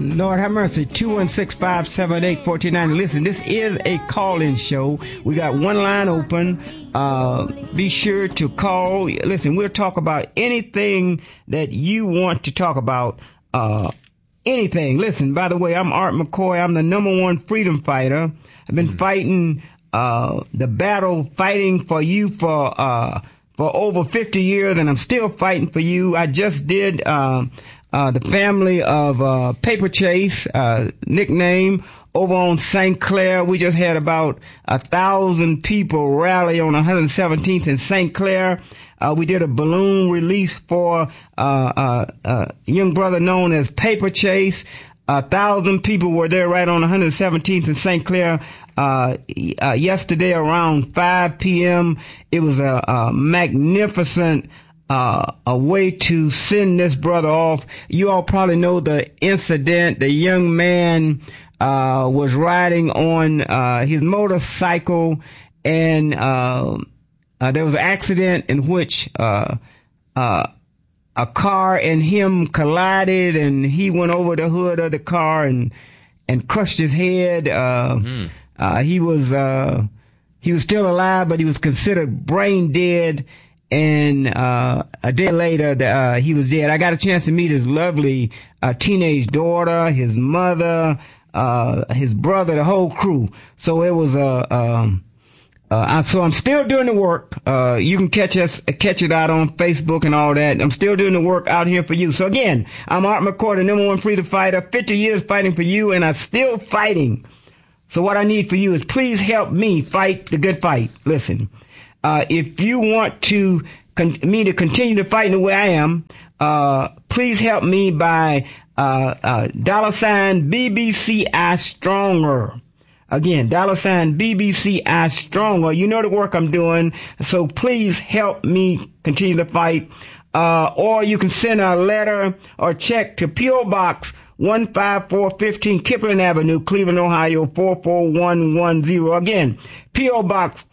Lord have mercy. 216-578-1490. Listen, this is a call-in show. We got one line open. Be sure to call. Listen, we'll talk about anything that you want to talk about. Anything. Listen, by the way, I'm Art McCoy. I'm the #1 freedom fighter. I've been fighting the battle, fighting for you for over 50 years, and I'm still fighting for you. I just did the family of Paper Chase, nickname, over on St. Clair. We just had about 1,000 people rally on 117th and St. Clair. We did a balloon release for a young brother known as Paper Chase. 1,000 people were there right on 117th and St. Clair yesterday around 5 p.m. It was a magnificent a way to send this brother off. You all probably know the incident. The young man was riding on his motorcycle, and there was an accident in which a car and him collided, and he went over the hood of the car and crushed his head. He was still alive, but he was considered brain dead. And a day later, he was dead. I got a chance to meet his lovely teenage daughter, his mother, his brother, the whole crew. So it was so I'm still doing the work. You can catch it out on Facebook and all that. I'm still doing the work out here for you. So again, I'm Art McCoy, the #1 freedom fighter, 50 years fighting for you, and I'm still fighting. So what I need for you is please help me fight the good fight. Listen. If you want me to continue to fight the way I am, please help me by $BBCI Stronger. Again, $BBCI Stronger. You know the work I'm doing, so please help me continue to fight. Or you can send a letter or check to P.O. Box 15415 Kipling Avenue, Cleveland, Ohio 44110. Again, P.O. Box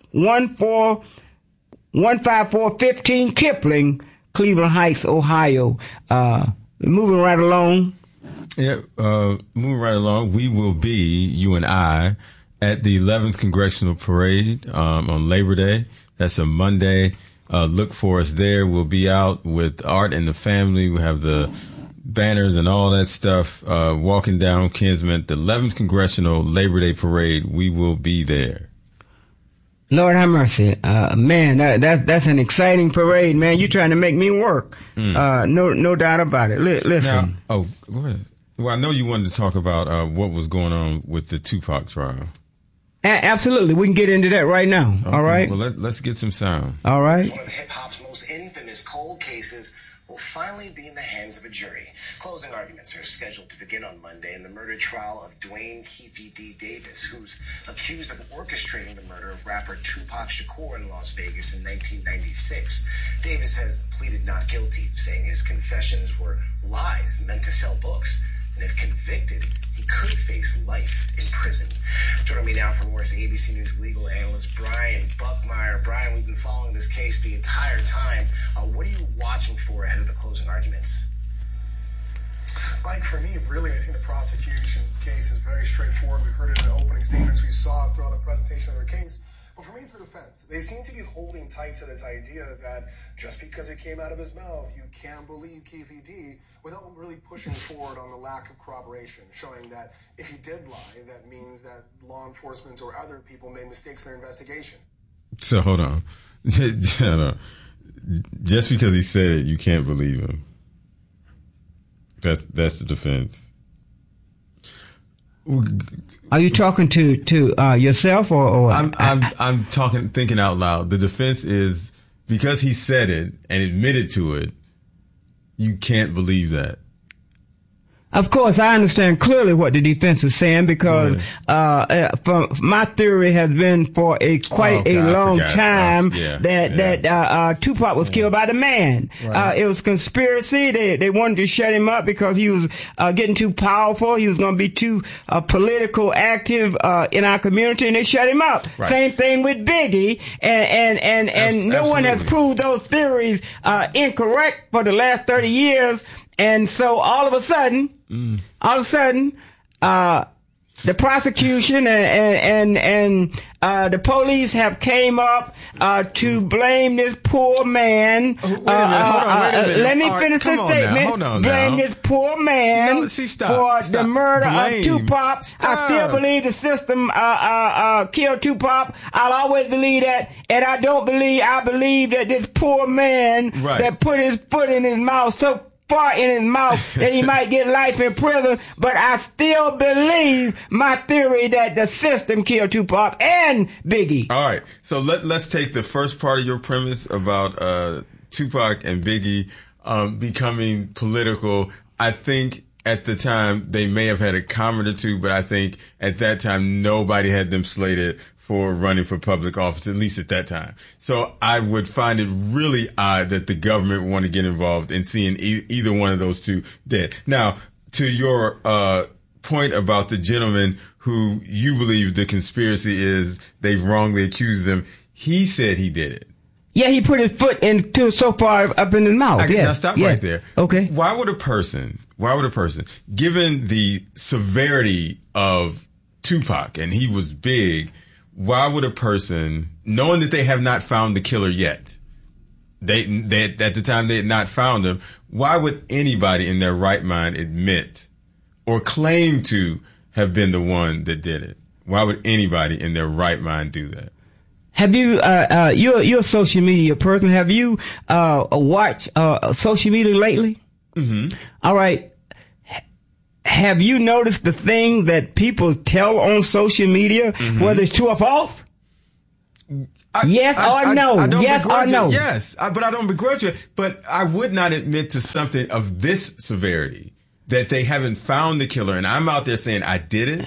15415 Kipling, Cleveland Heights, Ohio. Moving right along. Yeah, moving right along. We will be, you and I, at the 11th Congressional Parade on Labor Day. That's a Monday. Look for us there. We'll be out with Art and the family. We'll have the banners and all that stuff, walking down Kinsman, the 11th Congressional Labor Day Parade. We will be there. Lord have mercy. Man, that's an exciting parade, man. You're trying to make me work. No doubt about it. Listen. Now, go ahead. Well, I know you wanted to talk about what was going on with the Tupac trial. Absolutely. We can get into that right now. Okay. All right. Well, let's get some sound. All right. One of hip-hop's most infamous cold cases will finally be in the hands of a jury. Closing arguments are scheduled to begin on Monday in the murder trial of Dwayne Keefe D. Davis, who's accused of orchestrating the murder of rapper Tupac Shakur in Las Vegas in 1996. Davis has pleaded not guilty, saying his confessions were lies meant to sell books. And if convicted, he could face life in prison. Joining me now for more is ABC News legal analyst Brian Buckmeyer. Brian, we've been following this case the entire time. What are you watching for ahead of the closing arguments? Mike, for me, really, I think the prosecution's case is very straightforward. We heard it in the opening statements. We saw it throughout the presentation of their case. But for me, it's the defense. They seem to be holding tight to this idea that just because it came out of his mouth, you can believe Keefe D, without really pushing forward on the lack of corroboration, showing that if he did lie, that means that law enforcement or other people made mistakes in their investigation. So hold on. Just because he said it, you can't believe him. That's the defense. Are you talking to yourself or? I'm thinking out loud. The defense is because he said it and admitted to it, you can't believe that. Of course, I understand clearly what the defense is saying because from my theory has been for quite a long time that Tupac was killed by the man. Right. It was conspiracy. They wanted to shut him up because he was getting too powerful. He was going to be too political active in our community, and they shut him up. Right. Same thing with Biggie, and no one has proved those theories incorrect for the last 30 years. And so all of a sudden, the prosecution and the police have came up to blame this poor man. Wait a minute. Let me finish this statement. Blame this poor man for the murder of Tupac. I still believe the system killed Tupac. I'll always believe that, and I believe that this poor man that put his foot in his mouth so far in his mouth that he might get life in prison, but I still believe my theory that the system killed Tupac and Biggie. All right, so let's take the first part of your premise about Tupac and Biggie becoming political. I think at the time they may have had a comment or two, but I think at that time nobody had them slated for running for public office, at least at that time. So I would find it really odd that the government would want to get involved in seeing either one of those two dead. Now, to your point about the gentleman who you believe the conspiracy is, they've wrongly accused him, he said he did it. Yeah, he put his foot into so far up in his mouth. Now stop right there. Okay. Why would a person, given the severity of Tupac, and he was big, why would a person, knowing that they have not found the killer yet, they at the time they had not found him, why would anybody in their right mind admit or claim to have been the one that did it? Why would anybody in their right mind do that? Have you, you're a social media person. Have you watched social media lately? Mm-hmm. All right. Have you noticed the thing that people tell on social media, whether it's true or false? Yes or no? Yes, but I don't begrudge it. But I would not admit to something of this severity, that they haven't found the killer, and I'm out there saying I did it.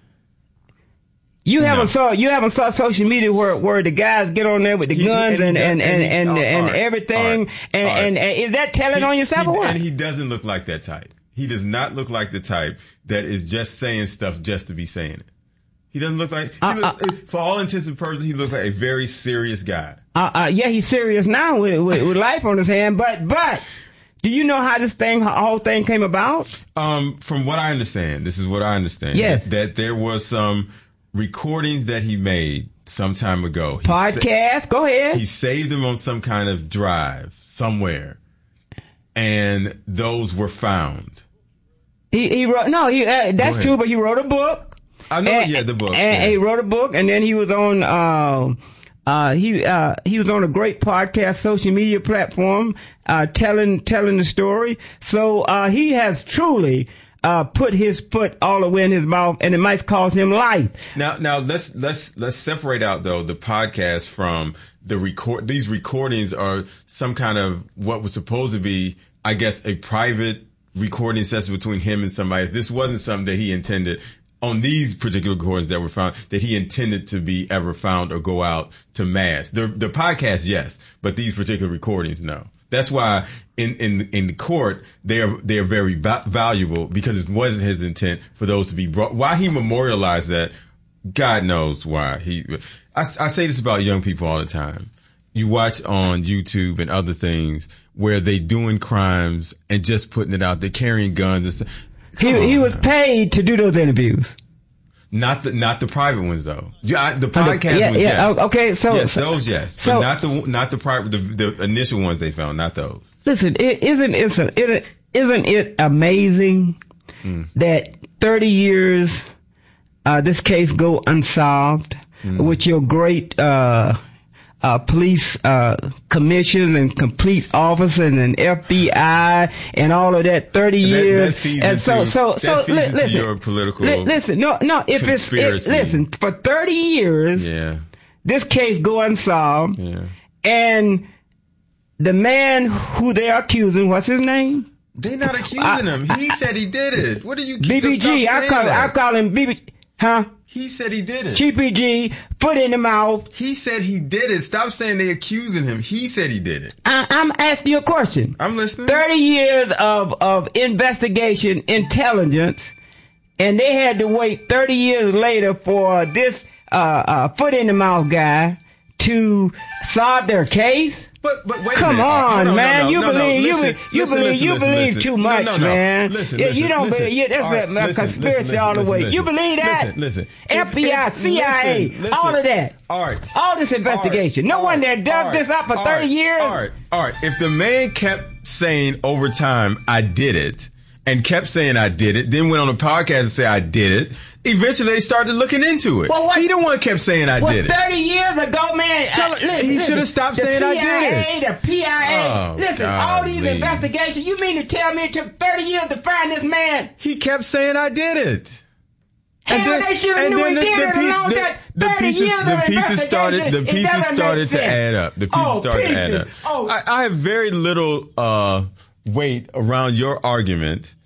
You haven't saw social media where the guys get on there with the guns and everything, and is that telling on yourself or what? And he doesn't look like that type. He does not look like the type that is just saying stuff just to be saying it. He doesn't look like, for all intents and purposes, he looks like a very serious guy. Yeah, he's serious now with life on his hand, but do you know how this whole thing came about? From what I understand, this is what I understand. Yes. That there was some recordings that he made some time ago. Podcast? Go ahead. He saved them on some kind of drive somewhere, and those were found. He wrote, that's true, but he wrote a book. I know, the book. And he wrote a book, and then he was on, he was on a great podcast, social media platform, telling the story. So, he has truly, put his foot all the way in his mouth, and it might cause him life. Now let's separate out though the podcast from the record. These recordings are some kind of what was supposed to be, I guess, a private recording session between him and somebody. This wasn't something that he intended on these particular recordings that were found, that he intended to be ever found or go out to mass. The podcast, yes, but these particular recordings, no. That's why in the court they are very valuable, because it wasn't his intent for those to be brought. Why he memorialized that, God knows why. I say this about young people all the time. You watch on YouTube and other things where they doing crimes and just putting it out. They're carrying guns and stuff. He was paid to do those interviews. Not the private ones though. The podcast ones, yes. Okay, so yes, those yes, so, but not the private, the initial ones they found, not those. Listen, isn't it amazing that 30 years this case go unsolved with your great police commissions and complete officers and FBI and all of that, 30 years. And so listen, your political listen, no, if conspiracy. Listen, for 30 years, this case go unsolved, and the man who they're accusing, what's his name? They're not accusing him. He said he did it. What do you keep BBG? I call him BBG. Huh? He said he did it. GPG, foot in the mouth. He said he did it. Stop saying they accusing him. He said he did it. I'm asking you a question. I'm listening. 30 years of investigation, intelligence, and they had to wait 30 years later for this foot in the mouth guy to solve their case? But wait Come a minute. on, No, man. You Listen, believe too much, man. Listen, you don't believe. That's a conspiracy all the way. You believe that? Listen. FBI, CIA, listen. all of that. All right. All this investigation. No one that dug this up for 30 years. All right. If the man kept saying over time, I did it, and kept saying I did it, then went on a podcast and said I did it, eventually they started looking into it. Well, he the one kept saying I did it. 30 years ago, man. He should have stopped saying I did it. The PIA, Oh, listen, all these golly. investigations, you mean to tell me it took 30 years to find this man? He kept saying I did it. Hell, they should have knew he did it along that 30 years of The pieces started to sense. add up. The pieces started to add up. Oh. I have very little weight around your argument.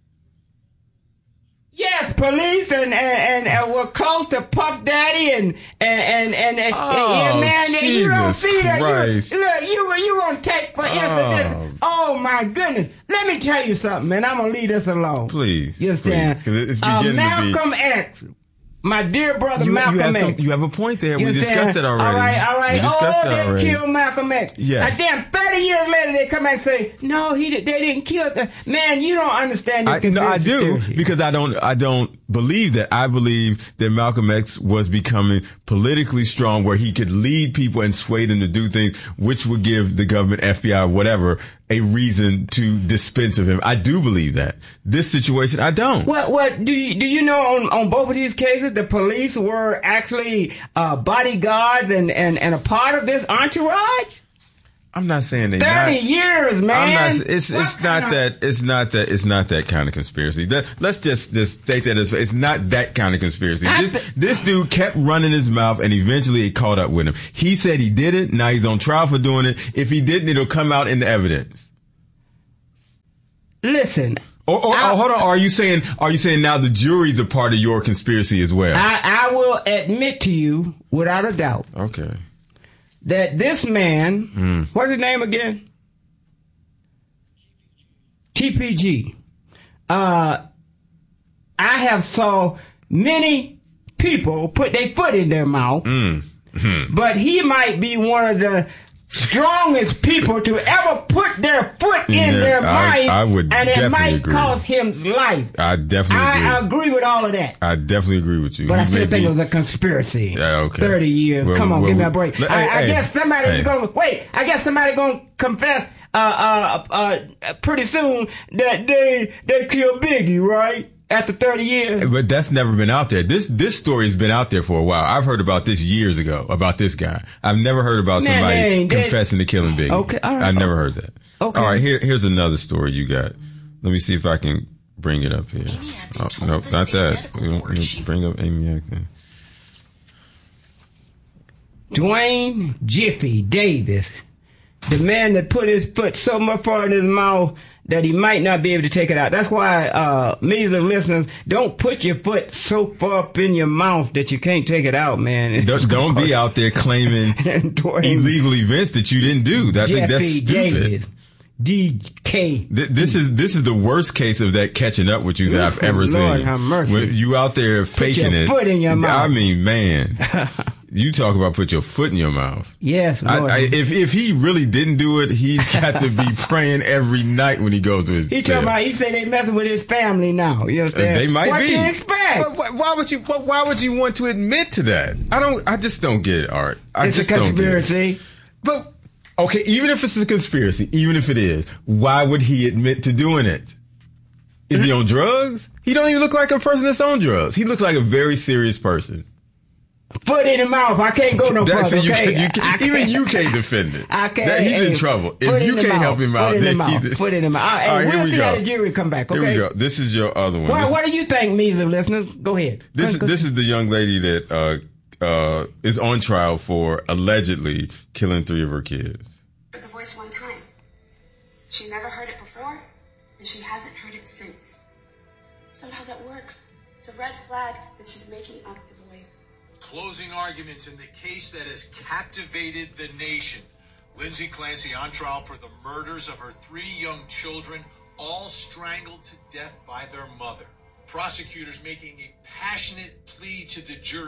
Yes, police and were close to Puff Daddy and yeah, man, you don't see that. Christ. You gonna take for instance. Oh my goodness. Let me tell you something, man. I'm gonna leave this alone. Please. You understand? Because it's beginning to be. Malcolm X. My dear brother Malcolm X. You have a point there. You We discussed it already. All right. We discussed it they already. killed Malcolm X. Yes. And then 30 years later, they come back and say, no, they didn't kill the man. You don't understand this conspiracy I do theory. because I don't believe that. I believe that Malcolm X was becoming politically strong, where he could lead people and sway them to do things, which would give the government, FBI, whatever, a reason to dispense of him. I do believe that. This situation, I don't. What do you know on both of these cases, the police were actually bodyguards and a part of this entourage? I'm not saying they 30 years, man. I'm not. It's not that kind of conspiracy. Let's just state that it's not that kind of conspiracy. This dude kept running his mouth, and eventually it caught up with him. He said he did it. Now he's on trial for doing it. If he didn't, it'll come out in the evidence. Listen. Hold on. Are you saying now the jury's a part of your conspiracy as well? I will admit to you, without a doubt, Okay. that this man, what's his name again? TPG. I have saw many people put their foot in their mouth, but he might be one of the strongest people to ever put their foot in their mouth, I would and it definitely might agree. cost him life. I definitely agree. I agree with all of that. I definitely agree with you. But He I still may think be- it was a conspiracy. Yeah, okay. 30 years. Well, Come on, well, give me a break. I guess somebody's going to wait. I guess somebody going to confess pretty soon that they killed Biggie, right? After 30 years. But that's never been out there. This story's been out there for a while. I've heard about this years ago, about this guy. I've never heard about somebody confessing to killing Biggie. Okay, all right. I never heard that. Okay. All right, here's another story you got. Let me see if I can bring it up here. Oh, nope, not that. We don't need to bring up Amy Acton. Dwayne Jiffy Davis, the man that put his foot so much far in his mouth that he might not be able to take it out. That's why, me as the listeners, don't put your foot so far up in your mouth that you can't take it out, man. Don't be out there claiming illegal events that you didn't do. I think that's Jeffy stupid. Davis, DK. This is the worst case of that catching up with you that I've ever Lord seen. have mercy. When you out there faking your it. foot in your mouth. I mean, man, you talk about put your foot in your mouth. Yes, Lord. If he really didn't do it, he's got to be praying every night when he goes to his cell. He said they messing with his family now. You understand? They might what be. What do you expect? Why would you want to admit to that? I just don't get it, Art. It's a conspiracy. But okay, even if it's a conspiracy, even if it is, why would he admit to doing it? Is he on drugs? He don't even look like a person that's on drugs. He looks like a very serious person. Foot in the mouth. I can't go no further. Okay? Even you can't defend it. I can't. He's in trouble. If you can't help him out, then he's foot in the mouth. All right, here we go. How the jury come back. Okay? Here we go. This is your other one. What do you think, me, the listeners? Go ahead. This is the young lady that is on trial for allegedly killing 3 of her kids. The voice one time. She never heard it before, and she hasn't heard it since. That's not how that works. It's a red flag that she's making up the voice. Closing arguments in the case that has captivated the nation. Lindsay Clancy on trial for the murders of her 3 young children, all strangled to death by their mother. Prosecutors making a passionate plea to the jury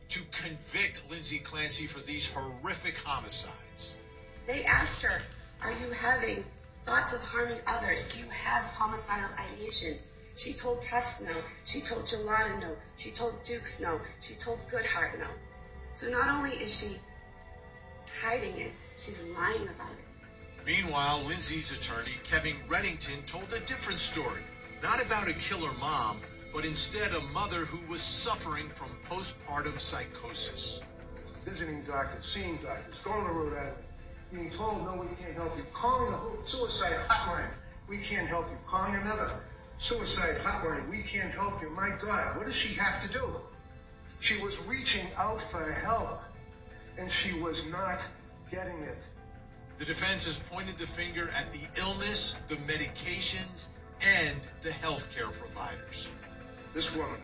to convict Lindsay Clancy for these horrific homicides. They asked her, are you having thoughts of harming others? Do you have homicidal ideation? She told Tufts no. She told Gelada no. She told Dukes no. She told Goodhart no. So not only is she hiding it, she's lying about it. Meanwhile, Lindsay's attorney, Kevin Reddington, told a different story. Not about a killer mom, but instead a mother who was suffering from postpartum psychosis. Visiting doctors, seeing doctors, going to Rhode Island, being told, no, we can't help you. Calling a suicide hotline, we can't help you. Calling another suicide hotline, we can't help you. My God, what does she have to do? She was reaching out for help, and she was not getting it. The defense has pointed the finger at the illness, the medications, and the healthcare providers. This woman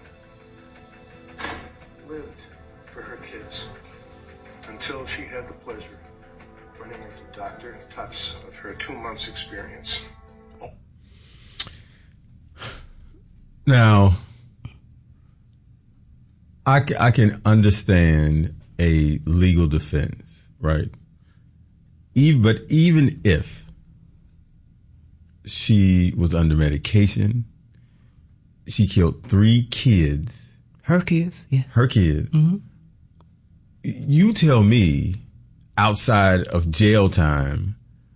lived for her kids until she had the pleasure of running into Dr. Tufts of her 2 months experience. Now, I can understand a legal defense, right? But even if she was under medication, she killed 3 kids. Her kids, yeah. Her kids. Mm-hmm. You tell me, outside of jail time,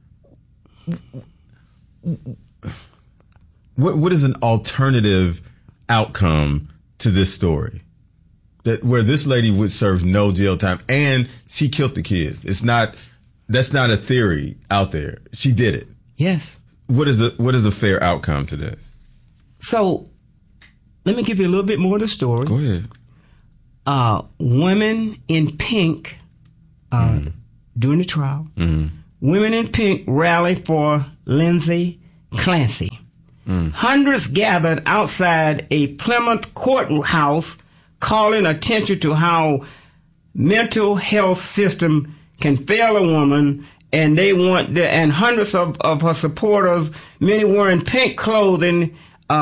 what is an alternative outcome to this story? That where this lady would serve no jail time and she killed the kids. That's not a theory out there. She did it. Yes. What is a fair outcome to this? So, let me give you a little bit more of the story. Go ahead. Women in pink, during the trial, women in pink rallied for Lindsay Clancy. Hundreds gathered outside a Plymouth courthouse, calling attention to how mental health system can fail a woman, and and hundreds of her supporters, many wearing pink clothing,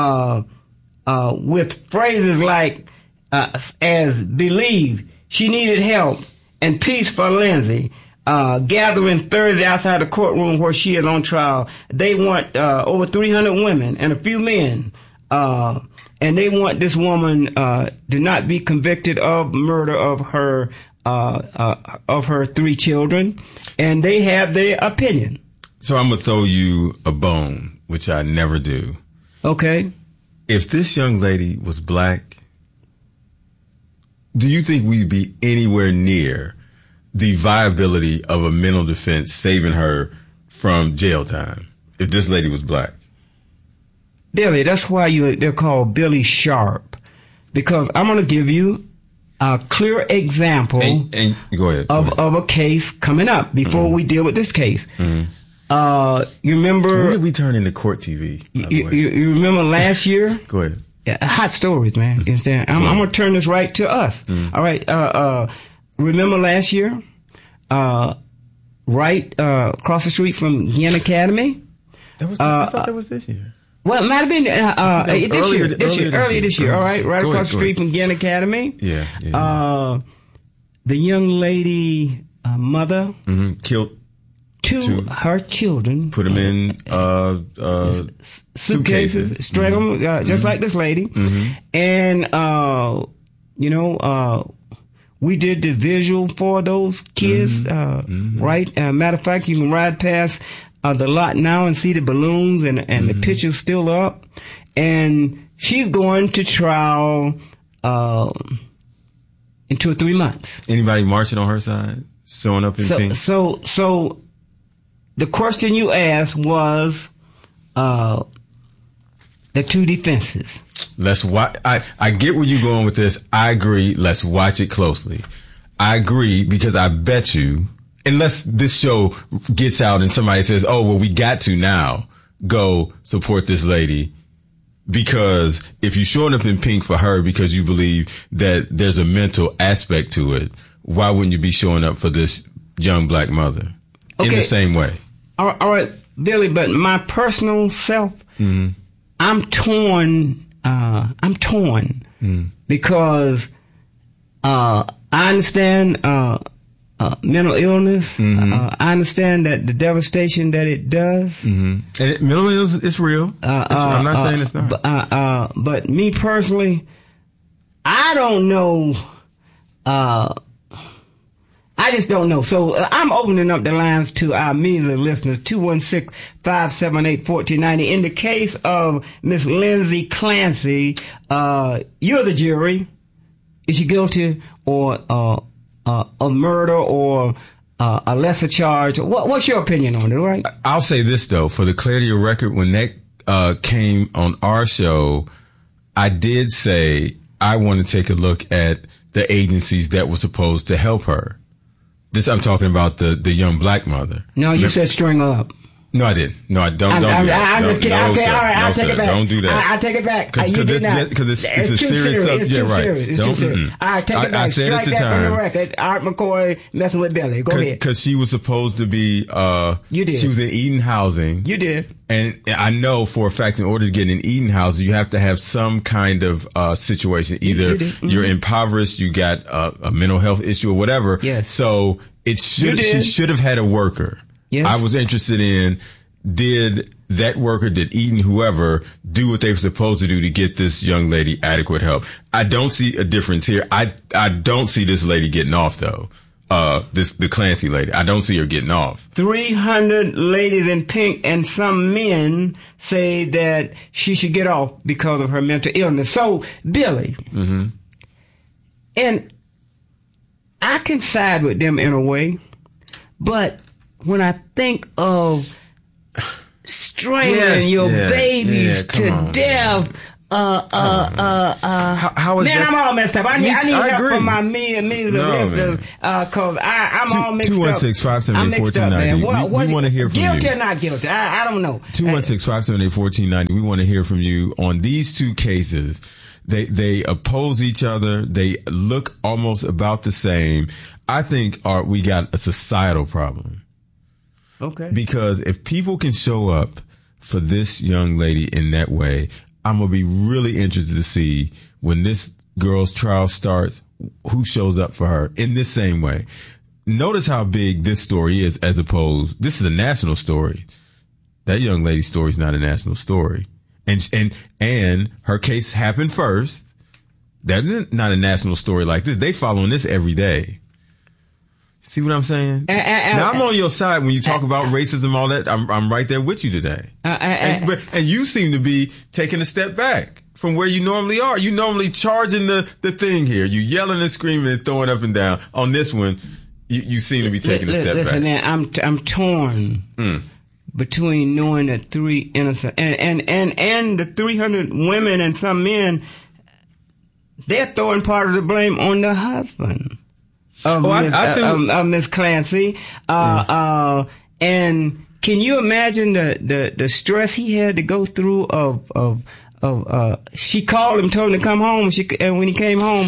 with phrases like, as believe, she needed help, and peace for Lindsay, gathering Thursday outside the courtroom where she is on trial. They want over 300 women and a few men, and they want this woman to not be convicted of murder of her 3 children, and they have their opinion. So I'm gonna throw you a bone, which I never do. Okay. If this young lady was black, do you think we'd be anywhere near the viability of a mental defense saving her from jail time if this lady was black? Billy, that's why they're called Billy Sharp, because I'm going to give you a clear example and go ahead. Of a case coming up before we deal with this case. You remember... When did we turn into court TV? You remember last year? Go ahead. Hot stories, man. You understand? I'm going to turn this right to us. All right. Remember last year? Right across the street from Yen Academy? I thought that was this year. Well, it might have been earlier this year. All right, right across the street from Yen Academy. Yeah. The young lady mother killed two her children. Put them in suitcases, strangled them just like this lady. And we did the visual for those kids. Right. Matter of fact, you can ride past the lot now and see the balloons and the picture's still up. And she's going to trial in 2 or 3 months. Anybody marching on her side? Showing up in pink? So the question you asked was the 2 defenses. Let's watch. I get where you're going with this. I agree. Let's watch it closely. I agree because I bet you, unless this show gets out and somebody says, oh, well, we got to now go support this lady, because if you're showing up in pink for her because you believe that there's a mental aspect to it, why wouldn't you be showing up for this young black mother in the same way? All right, Billy, but my personal self, I'm torn. Because I I understand mental illness. I understand that the devastation that it does. And mental illness is real. I'm not saying it's not. But me personally, I don't know. I just don't know. So I'm opening up the lines to our measly listeners, 216-578-1490. In the case of Miss Lindsay Clancy, you're the jury. Is she guilty or of murder or a lesser charge? What's your opinion on it, right? I'll say this, though. For the clarity of record, when that came on our show, I did say I want to take a look at the agencies that were supposed to help her. This, I'm talking about the young black mother. No, you said string her up. No, I didn't. No, I don't. I'm just kidding. No, okay, sir. all right, I'll No, take sir. it back. Don't do that. I take it back. Because it's a too serious subject. Yeah, right. It's too serious. All right, take it back. I said Strike at the that time, from the record. Art McCoy messing with Billy. Go ahead. Because she was supposed to be. You did. She was in Eden housing. You did. And I know for a fact, in order to get in Eden housing, you have to have some kind of situation. Either you're impoverished, you got a mental health issue, or whatever. Yes. So she should have had a worker. Yes. I was interested in, did that worker, did Eden, whoever, do what they were supposed to do to get this young lady adequate help? I don't see a difference here. I don't see this lady getting off, though. The Clancy lady. I don't see her getting off. 300 ladies in pink and some men say that she should get off because of her mental illness. So, Billy, and I can side with them in a way, but when I think of strangling your babies to death, how is that? I'm all messed up. I need help from my millions of listeners, cause I'm all mixed up. 216-578-1490. We want to hear from you. Guilty or not guilty? I don't know. 216-578-1490. We want to hear from you on these two cases. They oppose each other. They look almost about the same. I think we got a societal problem. Okay. Because if people can show up for this young lady in that way, I'm going to be really interested to see when this girl's trial starts, who shows up for her in this same way. Notice how big this story is as opposed, this is a national story. That young lady's story is not a national story. And her case happened first. That's not a national story like this. They following this every day. See what I'm saying? Now I'm on your side when you talk about racism, all that. I'm right there with you today. And you seem to be taking a step back from where you normally are. You normally charging the thing here. You yelling and screaming and throwing up and down. On this one, you seem to be taking a step back. Listen, man, I'm torn between knowing that three innocent and the 300 women and some men, they're throwing part of the blame on the husband of Miss Clancy. And can you imagine the stress he had to go through of she called him, told him to come home. And when he came home,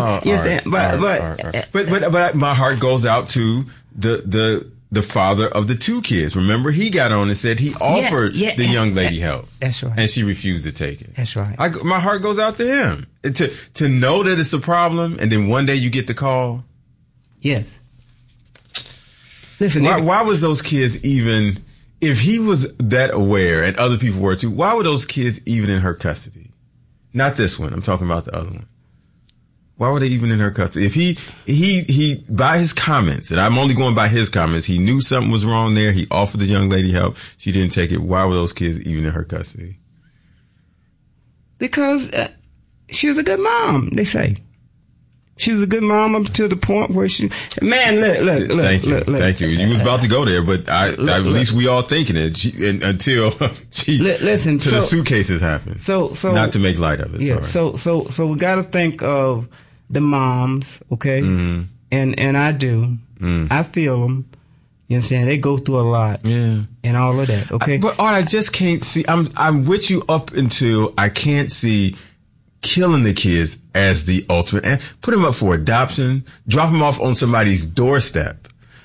but my heart goes out to the father of the two kids. Remember, he got on and said he offered the young lady help. That's right. And she refused to take it. That's right. My heart goes out to him. To know that it's a problem, and then one day you get the call. Yes. Listen, why was those kids even, if he was that aware and other people were too, why were those kids even in her custody? Not this one. I'm talking about the other one. Why were they even in her custody? If he by his comments, and I'm only going by his comments, he knew something was wrong there. He offered the young lady help. She didn't take it. Why were those kids even in her custody? Because she was a good mom, they say. She was a good mom up to the point where she, man, look. Thank you. You was about to go there, but at least we all thinking it until the suitcases happened. So not to make light of it. Yeah. Sorry. So we got to think of the moms, okay? Mm-hmm. And I do. I feel them. You understand? They go through a lot. Yeah. And all of that, okay? But I just can't see. I'm with you up until I can't see killing the kids as the ultimate, and put them up for adoption, drop them off on somebody's doorstep.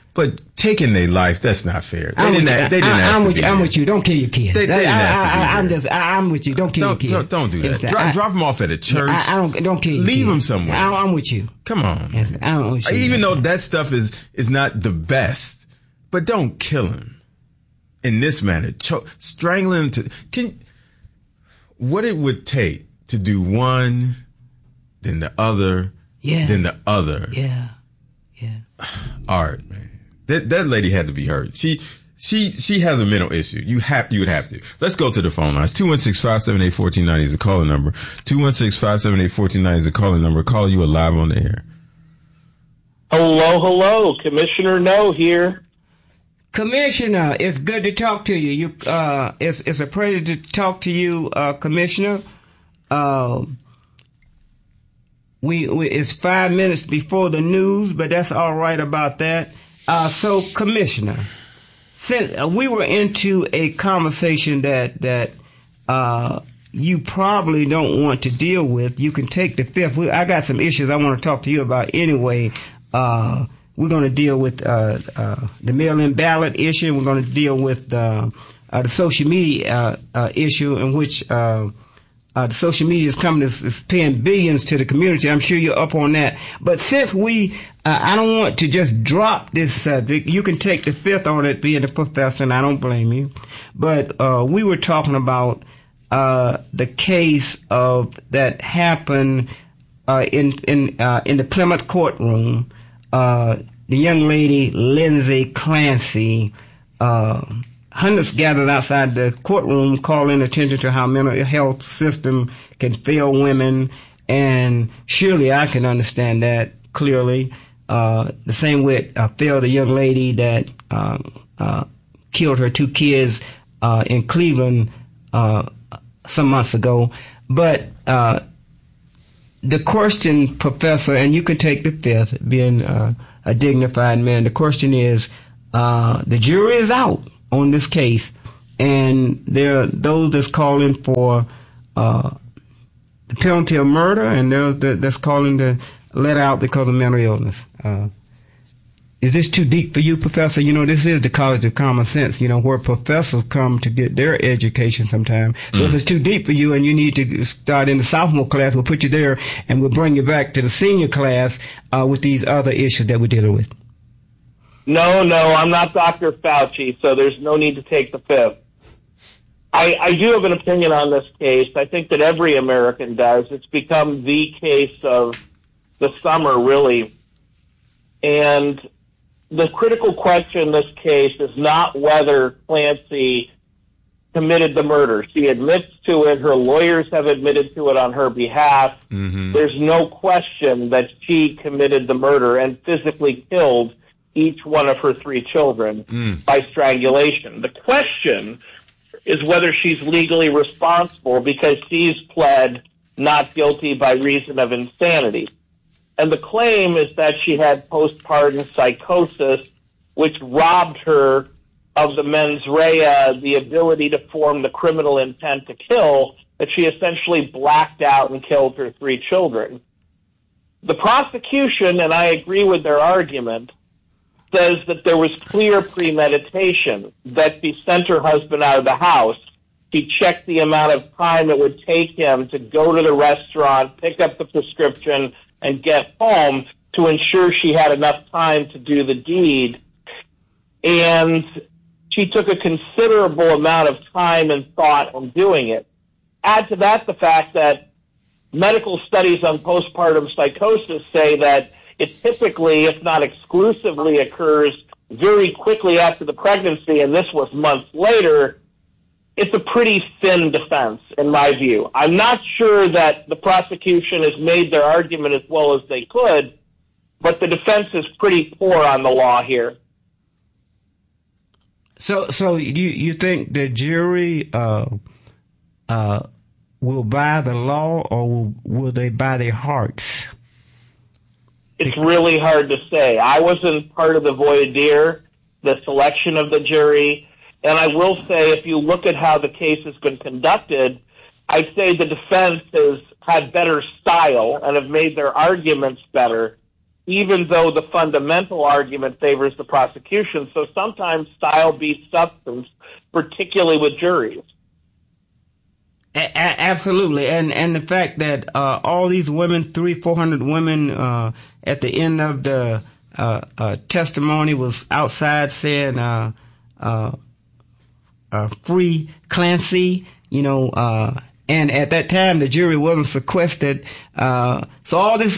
But taking their life, that's not fair. They didn't ask I'm with you. Don't kill your kids. They didn't ask to be here. I'm with you. Don't kill your kids. Don't do that. Drop them off at a church. Don't kill your Leave kids. them somewhere. I'm with you. Come on. I'm with you. Even though that stuff is not the best, but don't kill him in this manner. Strangling him what it would take to do one, then the other, then the other. Yeah. Art, man. That lady had to be hurt. She has a mental issue. You would have to. Let's go to the phone lines. 216-578-1490 is the calling number. 216-578-1490 is the calling number. Call you live on the air. Hello. Commissioner No here. Commissioner, it's good to talk to you. It's a pleasure to talk to you, Commissioner. It's 5 minutes before the news, but that's all right about that. So, Commissioner, since we were into a conversation that you probably don't want to deal with, you can take the fifth. I got some issues I want to talk to you about anyway. We're going to deal with the mail-in ballot issue. We're going to deal with the social media issue, in which the social media is coming is paying billions to the community. I'm sure you're up on that. But since I don't want to just drop this subject. You can take the fifth on it, being a professor, and I don't blame you. But we were talking about the case that happened in the Plymouth courtroom. The young lady Lindsay Clancy. Hundreds gathered outside the courtroom calling attention to how mental health system can fail women, and surely I can understand that clearly. The same way it failed a young lady that killed her two kids in Cleveland some months ago. But the question, Professor, and you can take the fifth, being a dignified man, the question is, the jury is out on this case, and there are those that's calling for the penalty of murder, and there's that's calling to let out because of mental illness. Is this too deep for you, Professor? You know, this is the College of Common Sense, you know, where professors come to get their education sometime. So if it's too deep for you and you need to start in the sophomore class, we'll put you there and we'll bring you back to the senior class with these other issues that we're dealing with. No, I'm not Dr. Fauci, so there's no need to take the fifth. I do have an opinion on this case. I think that every American does. It's become the case of the summer, really. And the critical question in this case is not whether Clancy committed the murder. She admits to it. Her lawyers have admitted to it on her behalf. Mm-hmm. There's no question that she committed the murder and physically killed each one of her three children by strangulation. The question is whether she's legally responsible because she's pled not guilty by reason of insanity. And the claim is that she had postpartum psychosis, which robbed her of the mens rea, the ability to form the criminal intent to kill, that she essentially blacked out and killed her three children. The prosecution, and I agree with their argument, says that there was clear premeditation, that she sent her husband out of the house. She checked the amount of time it would take him to go to the restaurant, pick up the prescription, and get home to ensure she had enough time to do the deed. And she took a considerable amount of time and thought on doing it. Add to that the fact that medical studies on postpartum psychosis say that it typically, if not exclusively, occurs very quickly after the pregnancy, and this was months later. It's a pretty thin defense, in my view. I'm not sure that the prosecution has made their argument as well as they could, but the defense is pretty poor on the law here. So you think the jury will buy the law, or will they buy their hearts? It's really hard to say. I wasn't part of the voir dire, the selection of the jury. And I will say, if you look at how the case has been conducted, I'd say the defense has had better style and have made their arguments better. even though the fundamental argument favors the prosecution. So sometimes style beats substance, particularly with juries. Absolutely. And the fact that all these women, 300-400 women at the end of the testimony was outside saying free Clancy, and at that time the jury wasn't sequestered. So all this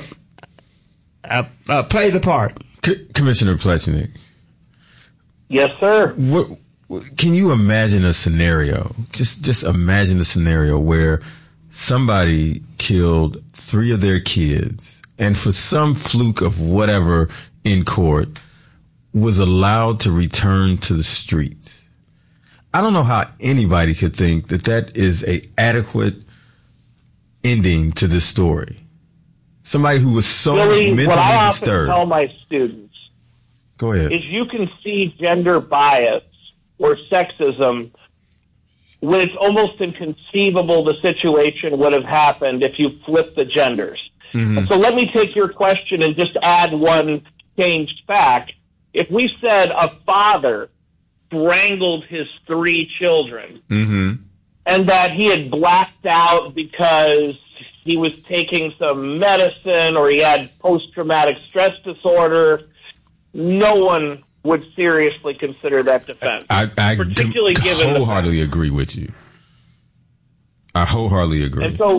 plays a part. Commissioner Plechnik. Yes, sir. Can you imagine a scenario? Just imagine a scenario where somebody killed 3 of their kids and for some fluke of whatever in court was allowed to return to the streets. I don't know how anybody could think that that is a adequate ending to this story. Somebody who was so Billy, mentally what I disturbed. often tell my students Go ahead. is you can see gender bias or sexism when it's almost inconceivable the situation would have happened if you flipped the genders. Mm-hmm. So let me take your question and just add one changed fact. If we said a father strangled his 3 children Mm-hmm. and that he had blacked out because he was taking some medicine or he had post-traumatic stress disorder, no one would seriously consider that defense. I particularly given wholeheartedly agree with you. I wholeheartedly agree. And so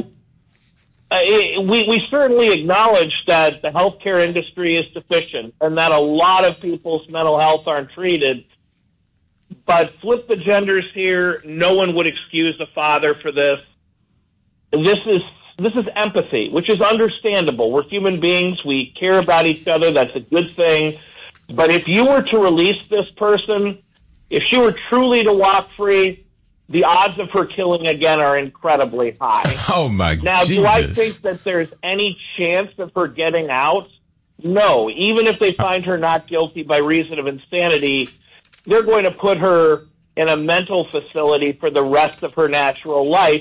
we certainly acknowledge that the healthcare industry is deficient and that a lot of people's mental health aren't treated. But flip the genders here, no one would excuse the father for this. This is empathy, which is understandable. We're human beings. We care about each other. That's a good thing. But if you were to release this person, if she were truly to walk free, the odds of her killing again are incredibly high. Oh, my God. Now, do I think that there's any chance of her getting out? No. Even if they find her not guilty by reason of insanity, they're going to put her in a mental facility for the rest of her natural life.